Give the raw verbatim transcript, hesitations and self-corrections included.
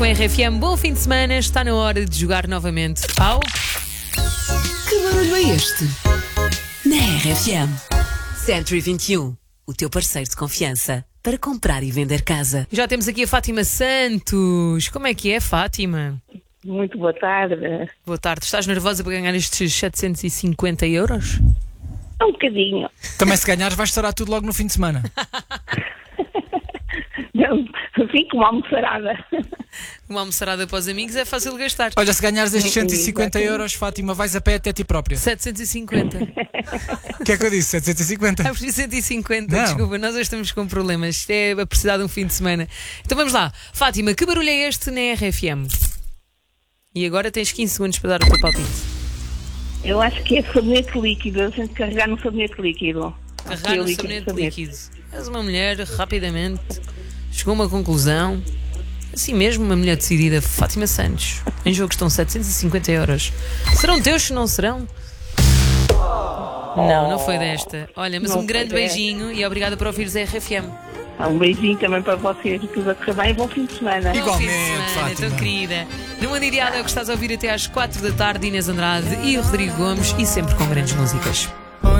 Com a R F M, bom fim de semana, está na hora de jogar novamente ao... Que barulho é este? Na R F M. Century vinte e um, o teu parceiro de confiança para comprar e vender casa. Já temos aqui a Fátima Santos. Como é que é, Fátima? Muito boa tarde. Boa tarde. Estás nervosa para ganhar estes setecentos e cinquenta euros? Um bocadinho. Também se ganhares vais estourar tudo logo no fim de semana. Não, fico uma almoçarada. Uma almoçarada para os amigos é fácil de gastar. Olha, se ganhares estes Sim, cento e cinquenta exatamente. euros, Fátima, vais a pé até ti própria. setecentos e cinquenta. O que é que eu disse? setecentos e cinquenta? Ah, por cento e cinquenta, Não. desculpa, nós hoje estamos com problemas. Isto é a precisar de um fim de semana. Então vamos lá. Fátima, que barulho é este na R F M? E agora tens quinze segundos para dar o teu palpite. Eu acho que é sabonete líquido. A gente carregar no sabonete líquido. Carregar no Líquido, sabonete líquido. És uma mulher, rapidamente, chegou a uma conclusão. Assim mesmo, uma mulher decidida, Fátima Santos. Em jogo estão setecentos e cinquenta euros. Serão teus, se não serão? Não, não foi desta. Olha, mas Não um grande foi desta. beijinho e obrigada por ouvires a R F M. Um beijinho também para vocês. Tudo a correr bem. Bom fim de semana. Igual. Bom fim de Igualmente, semana, Fátima. tão querida. No Mundo Ideal é o que estás a ouvir até às quatro da tarde, Inês Andrade e o Rodrigo Gomes, e sempre com grandes músicas.